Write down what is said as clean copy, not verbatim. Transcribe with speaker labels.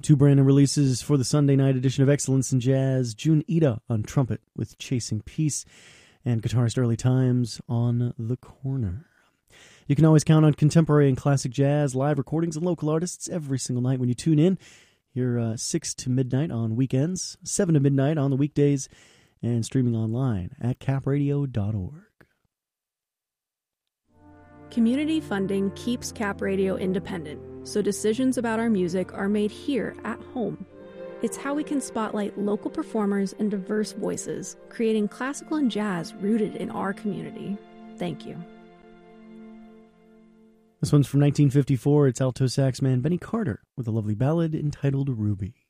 Speaker 1: Two brand new releases for the Sunday night edition of Excellence in Jazz. Jun Ida on trumpet with Chasing Peace, and guitarist Early Times on the corner. You can always count on contemporary and classic jazz, live recordings, and local artists every single night when you tune in. Here 6 to midnight on weekends, 7 to midnight on the weekdays, and streaming online at capradio.org.
Speaker 2: Community funding keeps Cap Radio independent, so decisions about our music are made here at home. It's how we can spotlight local performers and diverse voices, creating classical and jazz rooted in our community. Thank you.
Speaker 1: This one's from 1954. It's alto sax man Benny Carter with a lovely ballad entitled Ruby.